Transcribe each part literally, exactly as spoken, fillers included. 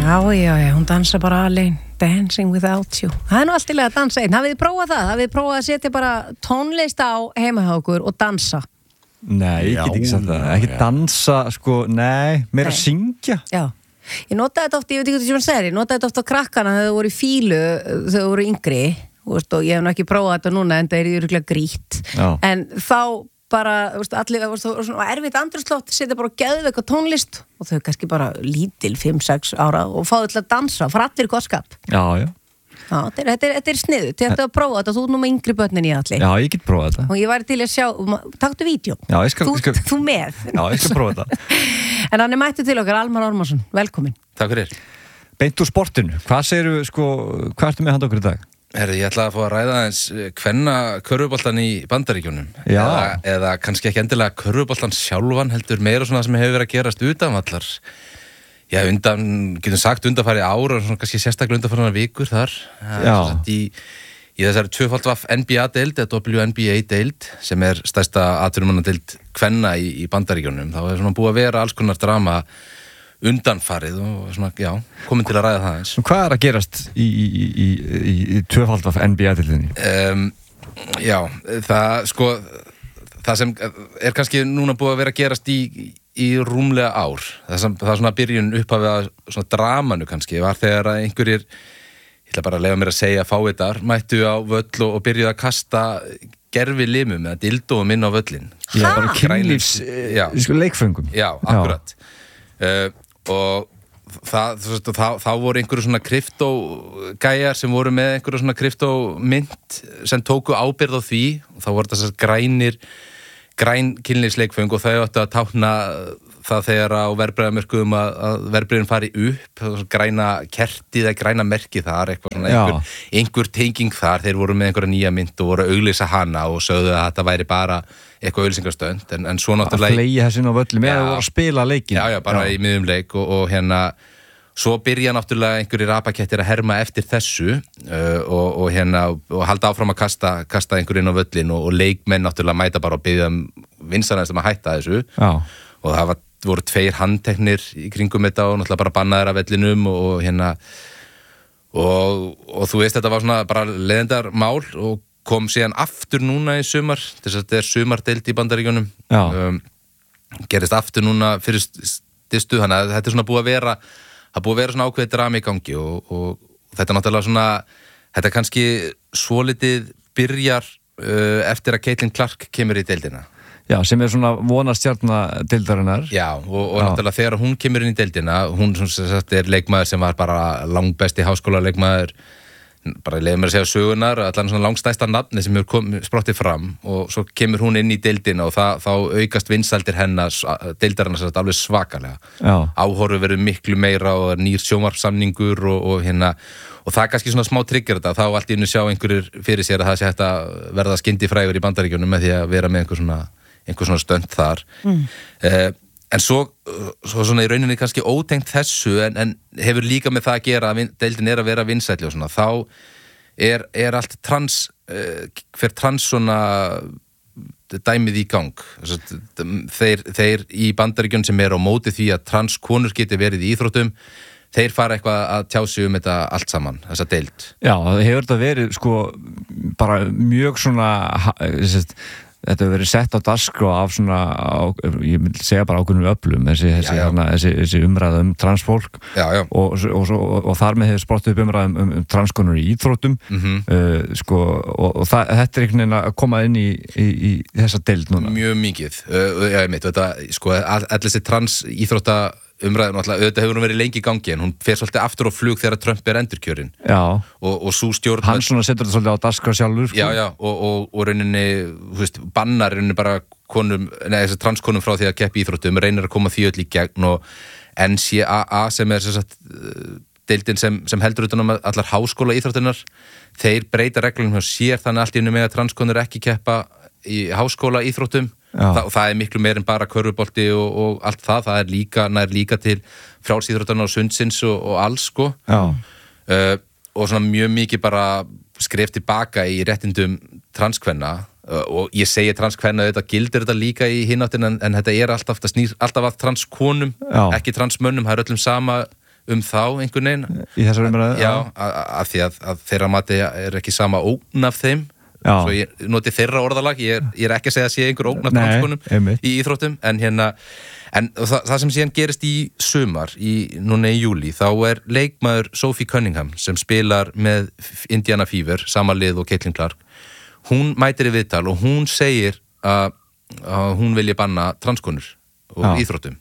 Já, já, já, hún dansa bara alveg Dancing Without You. Það er nú allt í lagi að dansa einn. Hafið þið prófað það? Hafið þið prófað að setja bara tónlist á heima hjá okkur og dansa? Nei, ég get ekki sagt það. Ekki dansa, sko, nei, meira að syngja. Já. Ég notaði þetta oft, ég veit ekki hvað sem hann segir, ég notaði þetta oft á krakkana þegar þau voru í fílu, þegar þau voru yngri, veist, og ég hef nú ekki prófað þetta núna en það er örugglega grýtt. En þá bara, veist, allir, veist, svona erfitt andrúmsloft, setja bara geðveika tónlist og þau kannski bara lítil fimm sex ára og fá þau til að dansa, fara allir í gottskap. Já, já. Já, þetta er, þetta er, þetta er sniðu, þetta er að prófa þetta, þú er nú með yngri börnin í allir. Já, ég get prófað þetta. Og ég væri til að sjá, taktu vídeo. Já, ég skal, þú, ég skal. Þú með. Já, ég skal prófa þetta. En hann er mættu til okkar, Almar Ormarsson, velkomin. Takk fyrir. Beint úr sportinu, hvað segirðu, sko, hvað ertu með handa okkur í dag? Herri, ég ætla að fá að ræða eins kvenna körfuboltan í Bandaríkjunum. Já. Eða, eða kannski ekki endilega körfuboltan sjálfan, heldur meira svona sem hefur verið að gerast utanvallar. Já, undan, getum sagt undanfæri ára, svona kannski sérstaklega undanfæri vikur þar. Já. Í, í þessari tvöfald vaff N B A-deild, eða W N B A-deild, sem er stærsta atvinnumannadeild kvenna í, í Bandaríkjunum. Þá er svona búið að vera alls konar drama undanfarið og svona, já, komin til að ræða það eins. Hvað er að gerast í, í, í, í, í tvöfald af N B A-deildinni? Um, já, það, sko, það sem er kannski núna búið að vera að gerast í, í rúmlega ár, það, sem, það er svona byrjun upphafið að svona dramanu kannski, var þegar að einhverjir, ég ætla bara að leyfa mér að segja fáiðar, mættu á völl og, og byrjuðu að kasta gerfi limum eða dildóum inn á völlin. Já, bara kynlífs sko, leikföngum. Já, akkurat. Uh, og það, það, það, þá voru einhverju svona kryptogæjar sem voru með einhverju svona kryptomynt sem tóku ábyrgð á því og þá voru þessar grænir græn kynlífsleikföng og þau áttu að tákna það þegar á verðbréfamörkuðum að, að verðbréfin fari upp græna kertið eða græna merkið þar eitthvað svona, einhver, einhver tenging þar, þeir voru með einhverja nýja mynd og voru að auglýsa hana og sögðu að þetta væri bara eitthvað auglýsingastönd en, en svo náttúrulega að fleygja þessin á völlu með að voru að spila leikin já, já, bara já. Í miðjum leik og, og hérna svo byrja náttúrulega einhverjir apakettir að herma eftir þessu uh, og, og hérna og halda áfram að kasta, kasta einhverjinn á völlin og, og leikmenn náttúrulega mæta bara og biðja um vinsanast um að hætta þessu já. Og það var, voru tveir handteknir í kringum þetta og náttúrulega bara bannaðir af vellinum og, og hérna og, og þú veist þetta var svona bara leiðindar mál og kom síðan aftur núna í sumar þess að þetta er sumardeild í Bandaríkjunum um, gerist aftur núna fyrir stystu þannig að þetta er svona búið að vera það búið að vera svona ákveðið drama í gangi og, og þetta er náttúrulega svona þetta kannski svolítið byrjar uh, eftir að Caitlin Clark kemur í deildina Já, sem er svona vonastjarna deildarinnar Já, og, og náttúrulega þegar hún kemur inn í deildina hún sem sagt er leikmaður sem var bara langbesti háskóla leikmaður bara leiði mér að segja sögunar allan svona langstæsta nafni sem hefur kom, sprottið fram og svo kemur hún inn í deildina og það, þá aukast vinsældir hennar deildarinnar alveg svakalega áhorfið verður miklu meira og nýr sjónvarpssamningur og, og hérna og það er kannski svona smá trigger þetta þá allt í einu sjá einhverjir fyrir sér að það sé hægt að verða skyndifrægur í Bandaríkjunum með því að vera með einhver svona, einhver svona stönd þar mm. eh, en svo, svo svona í rauninni kannski ótengt þessu en, en hefur líka með það að gera að deildin er að vera vinsælli og svona þá er, er allt trans uh, hver trans svona dæmið í gang þeir, þeir í Bandaríkjunum sem er á móti því að transkonur geti verið í íþróttum þeir fara eitthvað að tjá sig um þetta allt saman, þessa deild Já, það hefur þetta verið sko bara mjög svona þess þetta hefur verið sett á dagskrá af svona, á, ég vil segja bara ákveðnum öflum, þessi, þessi, já, já. Hana, þessi, þessi umræða um transfólk já, já. Og, og, og, og þar með hefur sprottið upp umræða um, um transkonur í íþróttum mm-hmm. uh, sko, og, og það, þetta er einhvern veginn að koma inn í, í, í þessa deild núna. Mjög mikið, uh, já, ég meit, þetta, sko, allir þessi trans íþrótta umræðin alltaf, auðvitað hefur hún verið lengi í gangi en hún fer svolítið aftur á flug þegar Trump er endurkjörinn og, og svo stjórn hann svona setur þetta svolítið á dagskrá sjálfur sko. já, já, og, og, og rauninni þú veist, bannar rauninni bara konum, nei, þessi transkonum frá því að keppi íþróttum reynir að koma því öll í gegn og N C A A sem er sem sagt, deildin sem, sem heldur utan um allar háskóla íþróttunar þeir breyta reglunum hjá sér þannig allt í einu með að transkonur ekki keppa í háskóla íþróttum Þa, og það er miklu meir en bara körfubolti og, og allt það, það er líka, nær líka til frjálsíþróttanna og sundsins og, og alls sko uh, og svona mjög mikið bara skref tilbaka í réttindum transkvenna uh, og ég segi transkvenna þetta gildir þetta líka í hináttin en, en þetta er alltaf, það snýr alltaf að transkonum, Já. Ekki transmönnum, það er öllum sama um þá einhvern veginn í þessari umræðu já, af því að, að þeirra mati er ekki sama ógn af þeim já. Svo ég noti þeirra orðalag ég er, ég er ekki að segja að sé einhver ógn af transkonum í íþróttum en hérna en það, það sem síðan gerist í sumar í, núna í júli þá er leikmaður Sophie Cunningham sem spilar með Indiana Fever sama lið og Caitlin Clark hún mætir í viðtal og hún segir að, að hún vilji banna transkonur og já. Íþróttum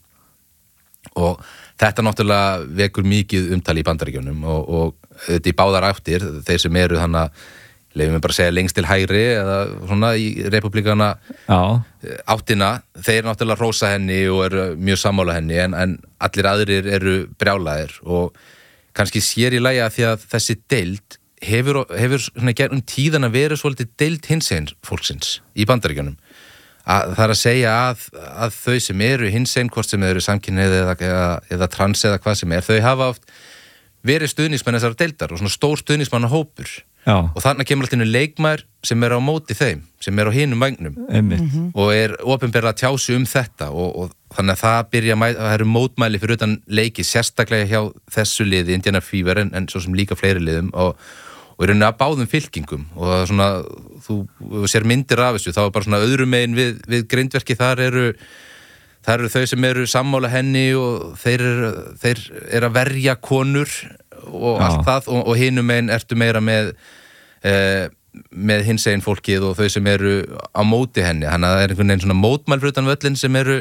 og þetta náttúrulega vekur mikið umtali í Bandaríkjunum og, og þetta í báðar áttir, þeir sem eru þannig að, lefum við bara að segja lengst til hægri eða svona í republikana áttina, þeir náttúrulega hrósa henni og eru mjög sammála henni en, en allir aðrir eru brjálaðir og kannski sér í lagi að því að þessi deild hefur, hefur svona gegnum tíðan að vera svolítið deild hinsegin fólksins í Bandaríkjunum. Að, það er að segja að, að þau sem eru hinsegin, hvort sem eru samkynhneigð eða, eða, eða trans eða hvað sem er, þau hafa oft verið stuðningsmenn þessar deildar og svona stór stuðningsmanna hópur Já. Og þannig kemur alltaf leikmaður sem er á móti þeim, sem er á hinum vægnum mm-hmm. og er opinberlega að tjási um þetta og, og þannig að það byrja að það eru mótmæli fyrir utan leiki sérstaklega hjá þessu liði Indiana Fever en, en svo sem líka fleiri liðum og og er henni að báðum fylkingum og það er svona, þú, þú sér myndir af þessu, þá er bara svona öðrum megin við, við grindverki, þar eru þar eru þau sem eru sammála henni og þeir eru, þeir eru að verja konur og Já. Allt það og, og hinum megin ertu meira með eh, með hinsegin fólkið og þau sem eru á móti henni, þannig að það er einhvern veginn svona mótmæl fyrir utan völlin sem eru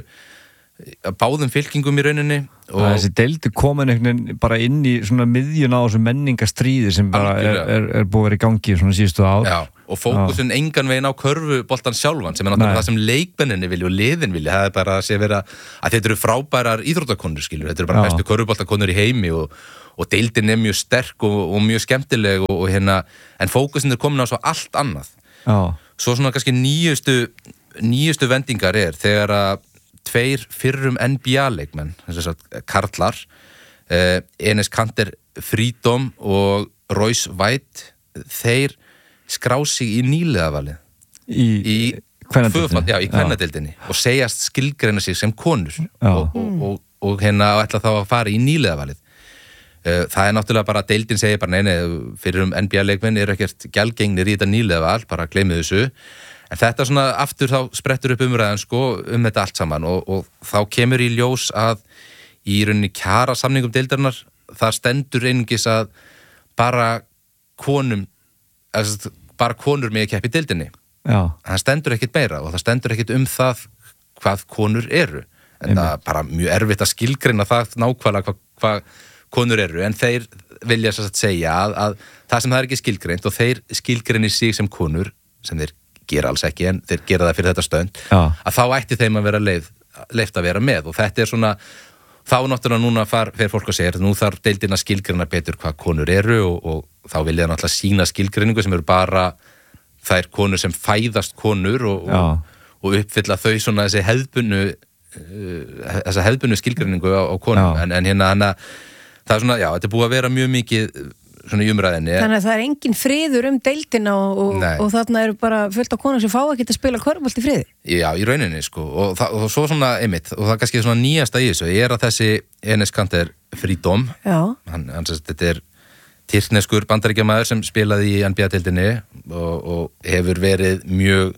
að báðum fylkingum í rauninni og þessi deildi komin einhvern veginn bara inn í svona miðjun á þessu menningastríði sem bara er, er, er búið að vera í gangi svona síðustu ár Já, og fókusun Já. Engan veginn á körfuboltan sjálfan sem er náttúrulega það sem leikmenninni vilja og liðin vilja, það er bara að sé vera að þetta eru frábærar íþróttakonur skilur, þetta eru bara Já. Bestu körfuboltakonur í heimi og, og deildin er mjög sterk og, og mjög skemmtileg og, og hérna, en fókusin er komin á svo allt annað Já. Svo svona kannski nýjustu nýjustu vendingar er þegar að tveir fyrrum N B A-leikmenn, þess að karlar, eh, Enes Kanter Freedom og Royce White, þeir skrá sig í nýliðavalið. Í, í kvennadeildinni? Já, í kvennadeildinni og segjast skilgreina sig sem konur og, og, og, og hérna ætla þá að fara í nýliðavalið. Eh, það er náttúrulega bara að deildin segir bara, nei, nei, fyrrum N B A-leikmenn eru ekkert gjaldgengnir í þetta nýliðaval, bara gleymið þessu. En þetta svona aftur þá sprettur upp umræðan sko um þetta allt saman og, og þá kemur í ljós að í rauninni kjara samningum deildarinnar það stendur einungis að bara konum, að bara konur með að keppa í deildinni. Já. Það stendur ekkit meira og það stendur ekkit um það hvað konur eru. En það er bara mjög erfitt að skilgreina það nákvæmlega hvað, hvað konur eru en þeir vilja svo að segja að, að það sem það er ekki skilgreint og þeir skilgreinir sig sem konur sem þeir gera alls ekki en þeir gera það fyrir þetta stönd Já. Að þá ætti þeim að vera leið, leift að vera með og þetta er svona þá náttúrulega núna far, fer fólk að segja nú þarf deildin að skilgreina betur hvað konur eru og, og þá vilja það náttúrulega sína skilgreiningu sem eru bara þær konur sem fæðast konur og, og, og uppfylla þau svona þessi hefðbunnu uh, þessa hefðbunnu skilgreiningu á, á konum en, en hérna hana, það er svona, já, þetta er búið að vera mjög mikið svona í umræðinni. Þannig að það er engin friður um deildina og, og, og þarna eru bara fullt af konur sem fá ekki að spila körfubolt í friði. Já, í rauninni sko og, það, og svo svona einmitt og það er kannski svona nýjasta í þessu ég er að þessi Enes Kanter Freedom hann, hann sérst, þetta er tyrkneskur bandaríkjamaður sem spilaði í N B A-deildinni og, og hefur verið mjög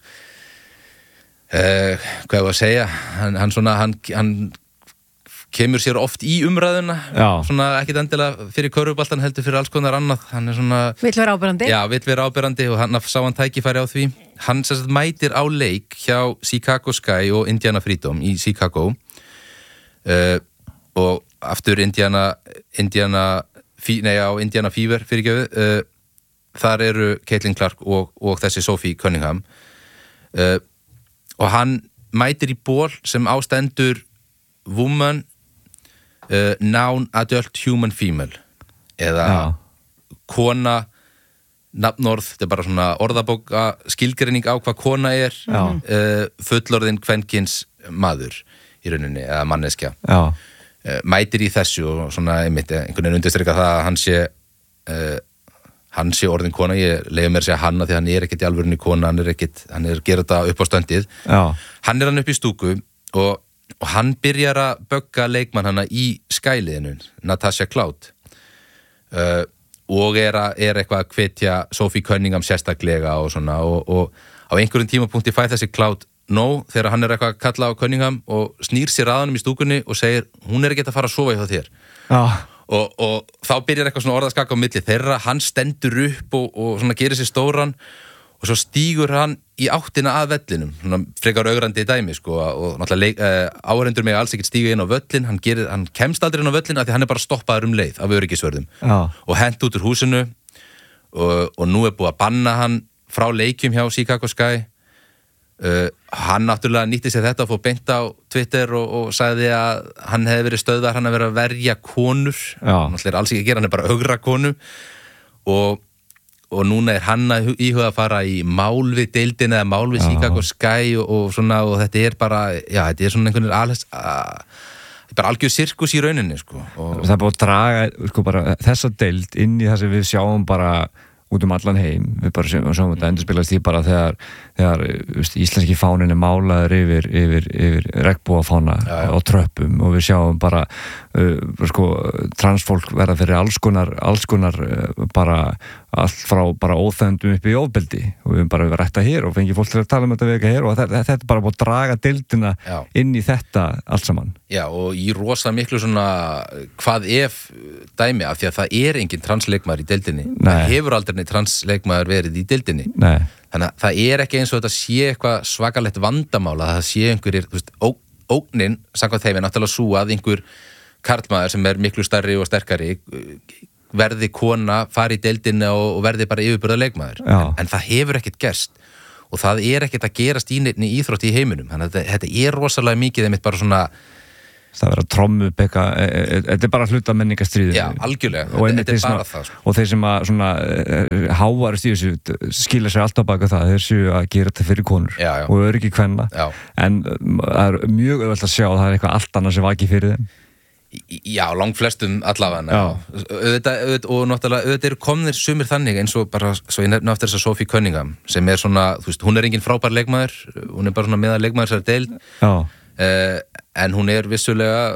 uh, hvað ég var að segja hann, hann svona, hann, hann kemur sér oft í umræðuna já. Svona ekkit endilega fyrir körfuboltan heldur fyrir alls konar annað hann er svona vill vera áberandi já, vill vera áberandi og hann sá hann tækifæri á því hann sérst mætir á leik hjá Chicago Sky og Indiana Freedom í Chicago uh, og aftur Indiana Indiana, nei á Indiana Fever fyrirgefið uh, þar eru Caitlin Clark og, og þessi Sophie Cunningham uh, og hann mætir í ból sem ástendur woman Uh, noun, adult, human, female eða Já. Kona nafnorð, þetta er bara svona orðabóka skilgreining á hvað kona er uh, fullorðin kvenkins maður í rauninni eða manneskja uh, mætir í þessu og svona einmitt einhvern veginn undirstrika það að hann sé uh, hann sé orðin kona ég leiði mér að segja hanna því hann er ekkert í alvörunni kona hann er ekkert, hann er að gera þetta upp á stöndið Já. Hann er hann upp í stúku og og hann byrjar að bögga leikmann hana í skæliðinu, Natasha Cloud uh, og er, að, er eitthvað að hvetja Sophie Cunningham sérstaklega og svona og, og á einhverjum tímapunkti fæ þessi Cloud no, þegar hann er eitthvað að kalla á Cunningham og snýr sér að honum í stúkunni og segir, hún er ekki að fara að sofa hjá þér ah. og, og þá byrjar eitthvað svona orðaskaka á milli þeirra, hann stendur upp og, og svona gerir sér stóran og svo stígur hann í áttina að vellinum, svona frekar augrandi dæmi sko, og náttúrulega uh, áhrendur mig alls ekkert stíga inn á völlin, hann, gerir, hann kemst aldrei inn á völlin af því hann er bara stoppaður um leið af öryggisvörðum ah. og hent út úr húsinu og, og nú er búið að banna hann frá leikjum hjá Chicago Sky uh, hann náttúrulega nýtti sér þetta og fór beint á Twitter og, og sagði að hann hefði verið stöðvar, hann hefði verið að verja konur náttúrulega er alls ekki að gera, hann er bara augra konu og og núna er hann að íhuga að fara í mál við deildina eða mál við Chicago Sky og, og svona og þetta er bara, já, þetta er svona einhvern veginn alveg, bara algjör sirkus í rauninni, sko. Og það er búið að draga, sko, bara þessa deild inn í það sem við sjáum bara út um allan heim, við bara sjáum þetta endurspilast í bara þegar, þegar veist, íslenski fánin er málaður yfir, yfir, yfir regnbogafána á tröppum og við sjáum bara uh, sko, transfólk verða fyrir alls konar, alls konar uh, bara allt frá bara óþændum upp í ofbeldi og við höfum bara verið rætta hér og fengið fólk til að tala um þetta við ekki hér og þetta, þetta er bara búið að draga deildina Já. inn í þetta allt saman. Já, og í rosa miklu svona hvað ef dæmi af því að það er engin transleikmaður í deildinni. Nei. Það hefur aldrei transleikmaður verið í deildinni. Nei. Þannig að það er ekki eins og þetta sé eitthvað svakalegt vandamál að það sé einhverjir, þú veist, ó, ógnin samkvæmt þeim er náttúrulega sú að einhver karlmaður sem er miklu stærri og sterkari verði kona, fari í deildinni og verði bara yfirburða leikmaður. En, en það hefur ekkert gerst og það er ekkert að gerast í neinni íþrótt í heiminum. Þannig að þetta, þetta er rosalega mikið einmitt bara svona það verður að trommu beka, þetta er bara hluta menningarstríðu. Já, algjörlega, þetta, þetta er bara það. Sko. Og þeir sem að svona hávar stíðu skilja sér alltaf baka það, þeir séu að gera þetta fyrir konur já, já. og öryggi kvenna, já. En það er mjög auðvelt að sjá að það er eitthvað allt annað sem vaki fyrir þeim. Já, langflestum allavega auðvitað, auðvitað, og náttúrulega auðvitað eru komnir sumir þannig eins og bara svo ég nefna aftur þess að Sophie Cunningham sem er svona, þú veist, hún er engin frábær leikmaður hún er bara svona meðal leikmaður þessari deild uh, en hún er vissulega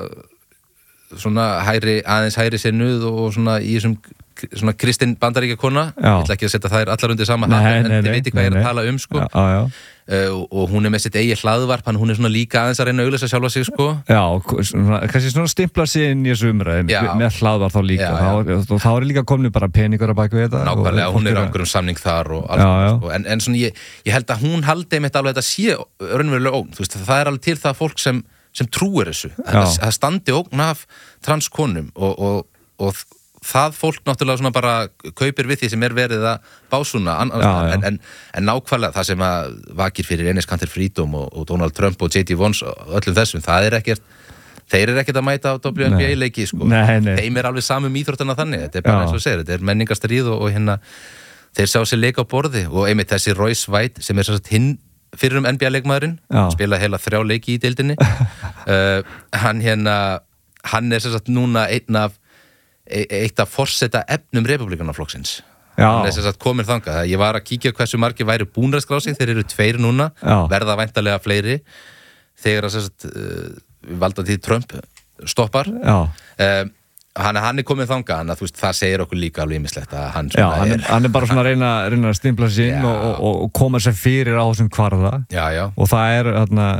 svona hæri, aðeins hæri sinnuð og svona í þessum svona kristin bandaríkja kona ég ætla ekki að setja þær allar undir sama nei, en nei, þið veitir hvað nei, ég er að tala um sko. já, já. Uh, og hún er með sitt eigið hlaðvarp hann hún er svona líka aðeins að reyna að auglýsa sjálfa sig sko. Já, svona, kannski svona stimpla sig inn í þessu umræði með, með hlaðvarp þá líka já, já. Þá, og þá er líka komin bara peningur að baka við þetta nákvæmlega, hún er á einhverjum samning þar og alls já, sko. en, en svona ég, ég held að hún haldi einmitt alveg þetta sé raunverulega ógn, þú veist, það er alveg til það fólk sem, sem trúir þessu það, það standi ógn af transkonum og, og, og það fólk náttúrulega svona bara kaupir við því sem er verið að básuna an, já, já. En, en, en nákvæmlega það sem að vakir fyrir Enes Kanter Freedom og, og Donald Trump og J D Vance og öllum þessum, það er ekkert þeir eru ekkert að mæta á W N B A-leiki sko. Nei, nei. Þeim er alveg samum íþróttana þannig þetta er bara já. Eins og segir, þetta er menningarstríð og, og hérna, þeir sjá sér leika á borði og einmitt þessi Royce White sem er svona hinn fyrir um N B A-leikmaðurinn spila heila þrjá leiki í deildinni uh, hann hérna hann er sem sagt núna einn af eitt að forseta efnum republikanaflokksins hann er sem sagt komir þangað ég var að kíkja hversu margir væri búnir að skrá sig þeir eru tveir núna, Já. verða væntanlega fleiri þegar að sem sagt uh, valda því Trump stoppar uh, hann, hann er komið þangað hann að þú veist það segir okkur líka alveg ýmislegt að hann, Já, hann, er, hann er bara svona að reyna, reyna að stimpla sig inn og, og, og koma sér fyrir á þessum kvarða já, já. og það er þarna,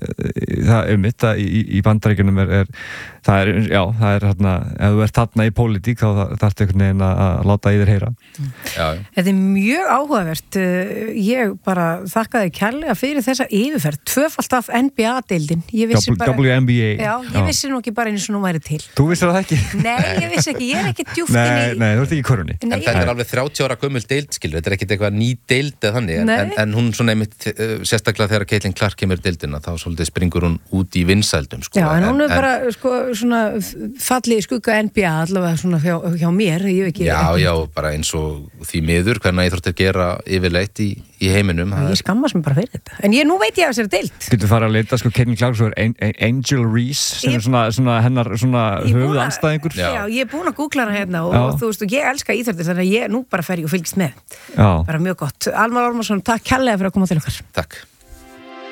það um mitt að í, í Bandaríkjunum er, er það er, já, það er hérna ef þú ert þarna í pólitík þá þarf þetta einhvern veginn að láta í þér heyra já. Þetta er mjög áhugavert ég bara þakkaði kærlega fyrir þessa yfirferð, tvöfalt af N B A-deildin W N B A Já, ég já. vissi nú ekki bara eins og nú væri til Þú vissir það ekki? Nei, ég vissi ekki, ég er ekki djúpt Nei, í... nei, þú ert ekki í körunni En þetta er alveg þrjátíu ára gömul deild, skilur þetta er ekkit eitthvað ný deild eða þannig en, en, en hún svona einmitt, sérstaklega þegar Caitlin Clark kemur í deildina, þá svolítið springur hún út í vinsældum sko. Já, en hún er bara, sko svona falli í skugga N B A allavega svona hjá, hjá mér ég ekki, já, já, bara eins og því miður hvernig íþróttir gera yfirleitt í, í heiminum ég skammast mér bara fyrir þetta en ég, nú veit ég að þessari deild Getur farið að leita, sko, Caitlin Clark svo er Angel Reese sem ég, er svona, svona hennar svona höfuð anstæðingur já. já, ég er búin að googla hana hérna og, og þú veist, og ég elska íþróttir þannig að ég, nú bara fer ég og fylgist með já. Bara mjög gott Almar Ormarsson, takk kærlega fyrir að koma til okkar Takk